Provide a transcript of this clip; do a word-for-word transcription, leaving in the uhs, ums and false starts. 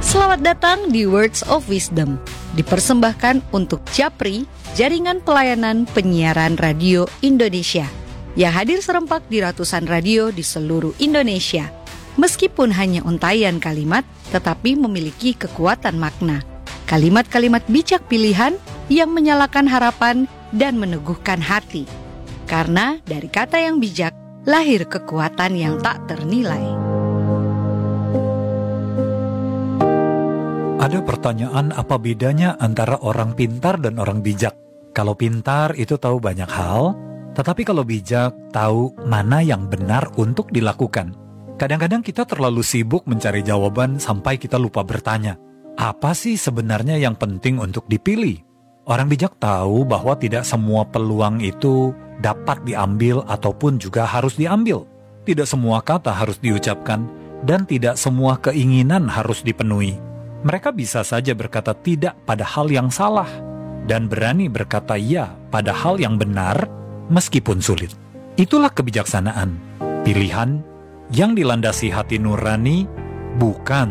Selamat datang di Words of Wisdom, dipersembahkan untuk Japri, Jaringan Pelayanan Penyiaran Radio Indonesia, yang hadir serempak di ratusan radio di seluruh Indonesia. Meskipun hanya untaian kalimat, tetapi memiliki kekuatan makna. Kalimat-kalimat bijak pilihan yang menyalakan harapan dan meneguhkan hati. Karena dari kata yang bijak, lahir kekuatan yang tak ternilai. Ada pertanyaan, apa bedanya antara orang pintar dan orang bijak? Kalau pintar itu tahu banyak hal, tetapi kalau bijak tahu mana yang benar untuk dilakukan. Kadang-kadang kita terlalu sibuk mencari jawaban sampai kita lupa bertanya, apa sih sebenarnya yang penting untuk dipilih? Orang bijak tahu bahwa tidak semua peluang itu dapat diambil ataupun juga harus diambil. Tidak semua kata harus diucapkan dan tidak semua keinginan harus dipenuhi. Mereka bisa saja berkata tidak pada hal yang salah dan berani berkata ya pada hal yang benar meskipun sulit. Itulah kebijaksanaan, pilihan yang dilandasi hati nurani, bukan